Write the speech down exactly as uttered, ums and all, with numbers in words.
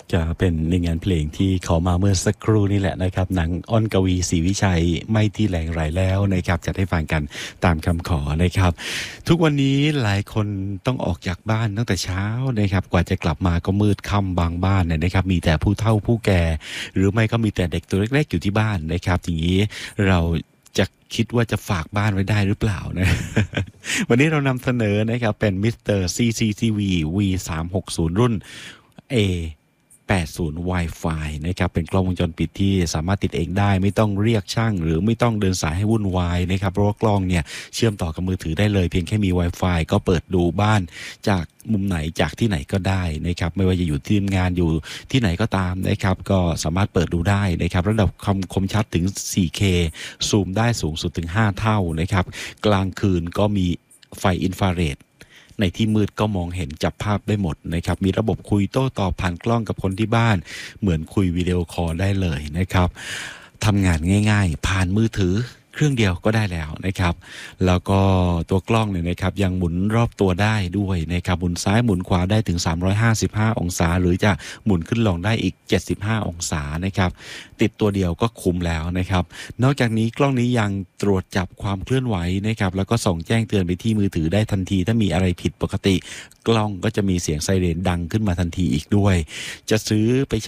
ก็เป็นในงานเพลงที่ขอมาเมื่อสักครู่นี่แหละนะครับหนังอ้อนกวีศรีวิชัยไม่ที่แหลงไรแล้วนะครับจะได้ฟังกันตามคำขอนะครับทุกวันนี้หลายคนต้องออกจากบ้านตั้งแต่เช้านะครับกว่าจะกลับมาก็มืดค่ำบางบ้านเนี่ยนะครับมีแต่ผู้เฒ่าผู้แก่หรือไม่ก็มีแต่เด็กตัวเล็กๆอยู่ที่บ้านนะครับอย่างนี้เราจะคิดว่าจะฝากบ้านไว้ได้หรือเปล่านะ วันนี้เรานำเสนอนะครับเป็นมิสเตอร์ ซี ซี ที วี วี สามหกศูนย์ รุ่น Aแปดสิบ Wi-Fi นะครับเป็นกล้องวงจรปิดที่สามารถติดเองได้ไม่ต้องเรียกช่างหรือไม่ต้องเดินสายให้วุ่นวายนะครับเพราะว่ากล้องเนี่ยเชื่อมต่อกับมือถือได้เลยเพียงแค่มี Wi-Fi ก็เปิดดูบ้านจากมุมไหนจากที่ไหนก็ได้นะครับไม่ว่าจะอยู่ที่ทำงานอยู่ที่ไหนก็ตามนะครับก็สามารถเปิดดูได้นะครับระดับความคมชัดถึง โฟร์เค ซูมได้สูงสุดถึงห้าเท่านะครับกลางคืนก็มีไฟอินฟราเรดในที่มืดก็มองเห็นจับภาพได้หมดนะครับมีระบบคุยโต้ตอบผ่านกล้องกับคนที่บ้านเหมือนคุยวิดีโอคอลได้เลยนะครับทำงานง่ายๆผ่านมือถือเครื่องเดียวก็ได้แล้วนะครับแล้วก็ตัวกล้องเนี่ยนะครับยังหมุนรอบตัวได้ด้วยนะครับหมุนซ้ายหมุนขวาได้ถึงสามร้อยห้าสิบห้าองศาหรือจะหมุนขึ้นลงได้อีกเจ็ดสิบห้าองศานะครับติดตัวเดียวก็คุ้มแล้วนะครับนอกจากนี้กล้องนี้ยังตรวจจับความเคลื่อนไหวนะครับแล้วก็ส่งแจ้งเตือนไปที่มือถือได้ทันทีถ้ามีอะไรผิดปกติกล้องก็จะมีเสียงไซเรนดังขึ้นมาทันทีอีกด้วยจะซื้อไป